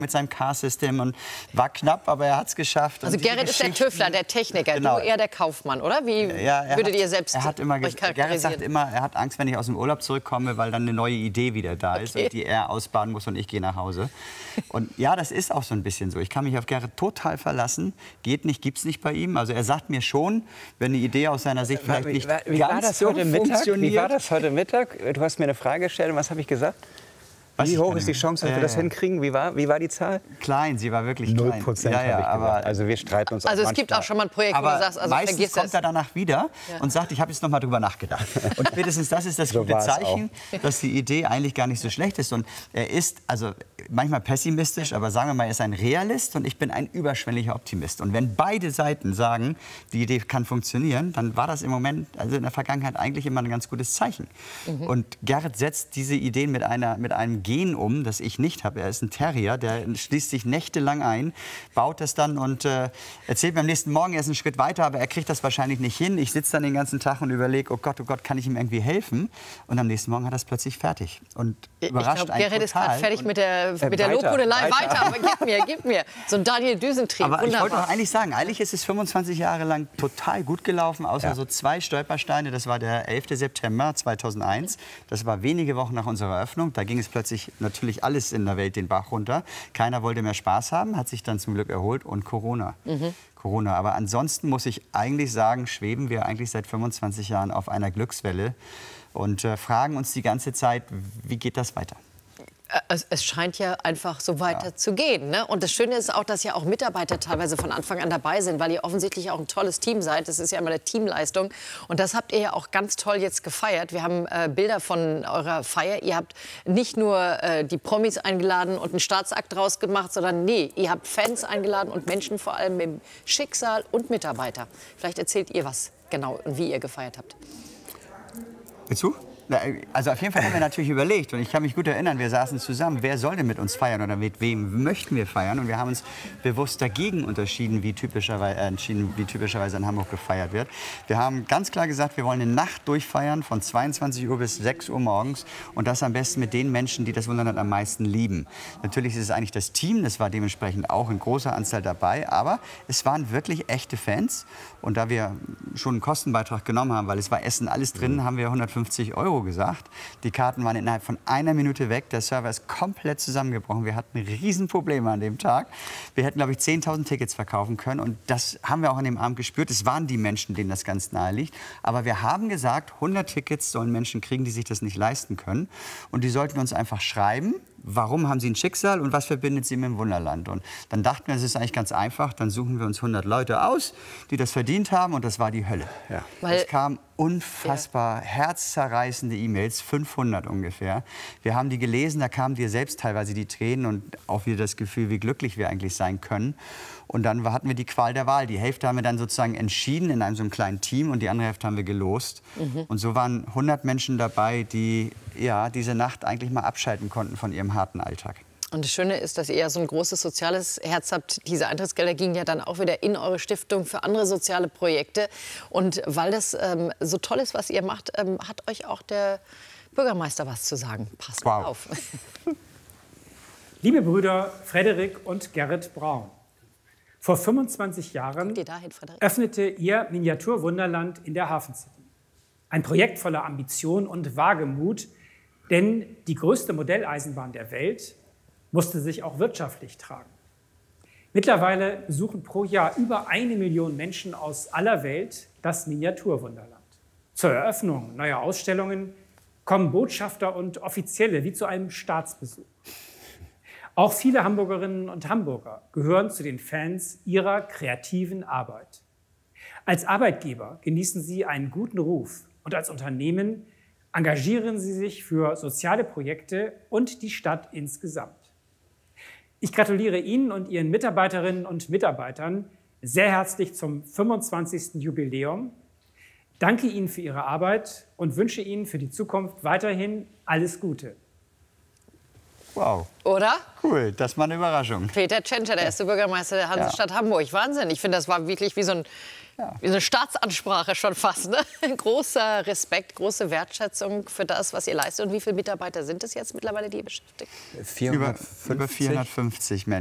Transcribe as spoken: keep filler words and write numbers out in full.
mit seinem Car-System und war knapp, aber er hat es geschafft. Also Gerrit ist der Tüftler, der Techniker, genau. Du eher der Kaufmann, oder? Wie ja, würdet hat, ihr selbst er hat immer euch charakterisieren? Gerrit sagt immer, er hat Angst, wenn ich aus dem Urlaub zurückkomme, weil dann eine neue Idee wieder da ist Okay. und die er ausbaden muss und ich gehe nach Hause. Und ja, das ist auch so ein bisschen so. Ich kann mich auf Gerrit total verlassen. Geht nicht, gibt's nicht bei ihm. Also er sagt mir schon, wenn eine Idee aus seiner Sicht vielleicht nicht wie, wie ganz war das so heute Mittag? funktioniert. Wie war das heute Mittag? Du hast mir eine Frage gestellt und was habe ich gesagt? Was Wie ich hoch kann- ist die Chance, dass Ja, wir das ja. hinkriegen? Wie war, wie war die Zahl? Klein, sie war wirklich Null klein. Prozent ja, ja, habe ich aber gesagt. Also wir streiten uns Also auch es gibt manchmal. auch schon mal ein Projekt, wo Aber du sagst, also meistens vergiss kommt es. er danach wieder Ja. und sagt, ich habe jetzt noch mal drüber nachgedacht. Und spätestens das ist das So gute war's Zeichen, dass die Idee eigentlich gar nicht so schlecht ist. Und er ist also manchmal pessimistisch, aber sagen wir mal, er ist ein Realist und ich bin ein überschwänglicher Optimist. Und wenn beide Seiten sagen, die Idee kann funktionieren, dann war das im Moment, also in der Vergangenheit eigentlich immer ein ganz gutes Zeichen. Mhm. Und Gerrit setzt diese Ideen mit, einer, mit einem Gen um, das ich nicht habe. Er ist ein Terrier, der schließt sich nächtelang ein, baut das dann und äh, erzählt mir am nächsten Morgen, er ist einen Schritt weiter, aber er kriegt das wahrscheinlich nicht hin. Ich sitze dann den ganzen Tag und überlege, oh Gott, oh Gott, kann ich ihm irgendwie helfen? Und am nächsten Morgen hat er es plötzlich fertig. Und Ich überrascht glaube, einen Gerrit ist total. gerade fertig Und- mit der, mit der weiter, Lobhudelei. weiter. Weiter, aber gib mir, gib mir. So ein Daniel Düsentrieb, Aber ich wollte wunderbar. doch eigentlich sagen, eigentlich ist es fünfundzwanzig Jahre lang total gut gelaufen, außer Ja. so zwei Stolpersteine. Das war der elfte September zweitausendeins. Das war wenige Wochen nach unserer Eröffnung. Da ging es plötzlich natürlich alles in der Welt den Bach runter. Keiner wollte mehr Spaß haben, hat sich dann zum Glück erholt. Und Corona. Corona. Aber ansonsten muss ich eigentlich sagen, schweben wir eigentlich seit fünfundzwanzig Jahren auf einer Glückswelle und äh, fragen uns die ganze Zeit, wie geht das weiter? Es, es scheint ja einfach so weiter Ja. zu gehen. Ne? Und das Schöne ist auch, dass ja auch Mitarbeiter teilweise von Anfang an dabei sind, weil ihr offensichtlich auch ein tolles Team seid. Das ist ja immer eine Teamleistung. Und das habt ihr ja auch ganz toll jetzt gefeiert. Wir haben äh, Bilder von eurer Feier. Ihr habt nicht nur äh, die Promis eingeladen und einen Staatsakt draus gemacht, sondern nee, ihr habt Fans eingeladen und Menschen vor allem mit Schicksal und Mitarbeiter. Vielleicht erzählt ihr was genau und wie ihr gefeiert habt. Willst du? Na, Also auf jeden Fall haben wir natürlich überlegt und ich kann mich gut erinnern, wir saßen zusammen, wer soll denn mit uns feiern oder mit wem möchten wir feiern? Und wir haben uns bewusst dagegen unterschieden, wie typischerweise, äh, entschieden, wie typischerweise in Hamburg gefeiert wird. Wir haben ganz klar gesagt, wir wollen eine Nacht durchfeiern von zweiundzwanzig Uhr bis sechs Uhr morgens und das am besten mit den Menschen, die das Wunderland am meisten lieben. Natürlich ist es eigentlich das Team, das war dementsprechend auch in großer Anzahl dabei, aber es waren wirklich echte Fans und da wir schon einen Kostenbeitrag genommen haben, weil es war Essen alles drin, haben wir hundertfünfzig Euro gesagt. Die Karten waren innerhalb von einer Minute weg. Der Server ist komplett zusammengebrochen. Wir hatten Riesenprobleme an dem Tag. Wir hätten, glaube ich, zehntausend Tickets verkaufen können. Und das haben wir auch an dem Abend gespürt. Es waren die Menschen, denen das ganz nahe liegt. Aber wir haben gesagt, hundert Tickets sollen Menschen kriegen, die sich das nicht leisten können. Und die sollten uns einfach schreiben, warum haben sie ein Schicksal und was verbindet sie mit dem Wunderland. Und dann dachten wir, es ist eigentlich ganz einfach. Dann suchen wir uns hundert Leute aus, die das verdient haben. Und das war die Hölle. Ja. Weil- Es kam unfassbar herzzerreißende E-Mails, fünfhundert ungefähr. Wir haben die gelesen, da kamen dir selbst teilweise die Tränen und auch wieder das Gefühl, wie glücklich wir eigentlich sein können. Und dann hatten wir die Qual der Wahl. Die Hälfte haben wir dann sozusagen entschieden in einem so einem kleinen Team und die andere Hälfte haben wir gelost. Und so waren hundert Menschen dabei, die ja, diese Nacht eigentlich mal abschalten konnten von ihrem harten Alltag. Und das Schöne ist, dass ihr ja so ein großes soziales Herz habt. Diese Eintrittsgelder gingen ja dann auch wieder in eure Stiftung für andere soziale Projekte. Und weil das ähm, so toll ist, was ihr macht, ähm, hat euch auch der Bürgermeister was zu sagen. Passt Wow. auf. Liebe Brüder Frederik und Gerrit Braun, vor fünfundzwanzig Jahren Guck dir da hin, Frederik. öffnete ihr Miniaturwunderland in der Hafen City. Ein Projekt voller Ambition und Wagemut, denn die größte Modelleisenbahn der Welt musste sich auch wirtschaftlich tragen. Mittlerweile besuchen pro Jahr über eine Million Menschen aus aller Welt das Miniaturwunderland. Zur Eröffnung neuer Ausstellungen kommen Botschafter und Offizielle wie zu einem Staatsbesuch. Auch viele Hamburgerinnen und Hamburger gehören zu den Fans ihrer kreativen Arbeit. Als Arbeitgeber genießen sie einen guten Ruf und als Unternehmen engagieren sie sich für soziale Projekte und die Stadt insgesamt. Ich gratuliere Ihnen und Ihren Mitarbeiterinnen und Mitarbeitern sehr herzlich zum fünfundzwanzigsten Jubiläum. Danke Ihnen für Ihre Arbeit und wünsche Ihnen für die Zukunft weiterhin alles Gute. Wow. Oder? Cool, das war eine Überraschung. Peter Tschentscher, der erste Bürgermeister der Hansestadt Hamburg. Wahnsinn. Ich finde, das war wirklich wie so, ein, Ja. wie so eine Staatsansprache schon fast. Ne? Großer Respekt, große Wertschätzung für das, was ihr leistet. Und wie viele Mitarbeiter sind es jetzt mittlerweile, die ihr beschäftigt? Über, über vierhundertfünfzig Menschen.